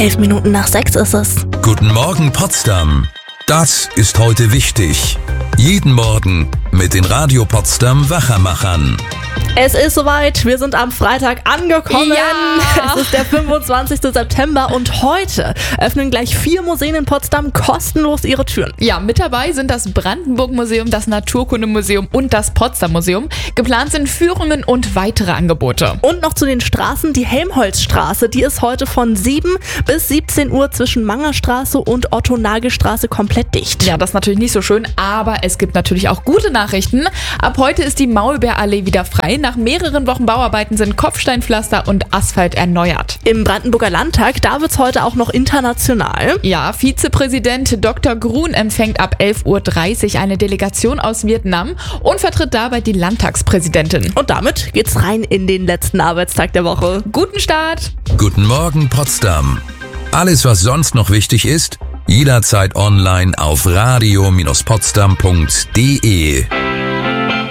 6:11 ist es. Guten Morgen Potsdam. Das ist heute wichtig. Jeden Morgen mit den Radio Potsdam Wachermachern. Es ist soweit, wir sind am Freitag angekommen. Ja. Es ist der 25. September und heute öffnen gleich 4 Museen in Potsdam kostenlos ihre Türen. Ja, mit dabei sind das Brandenburg-Museum, das Naturkundemuseum und das Potsdam-Museum. Geplant sind Führungen und weitere Angebote. Und noch zu den Straßen, die Helmholtzstraße, die ist heute von 7 bis 17 Uhr zwischen Mangerstraße und Otto-Nagel-Straße komplett dicht. Ja, das ist natürlich nicht so schön, aber es gibt natürlich auch gute Nachrichten. Ab heute ist die Maulbeerallee wieder frei. Nach mehreren Wochen Bauarbeiten sind Kopfsteinpflaster und Asphalt erneuert. Im Brandenburger Landtag, da wird es heute auch noch international. Ja, Vizepräsident Dr. Grun empfängt ab 11:30 Uhr eine Delegation aus Vietnam und vertritt dabei die Landtagspräsidentin. Und damit geht's rein in den letzten Arbeitstag der Woche. Guten Start! Guten Morgen Potsdam. Alles, was sonst noch wichtig ist, jederzeit online auf radio-potsdam.de.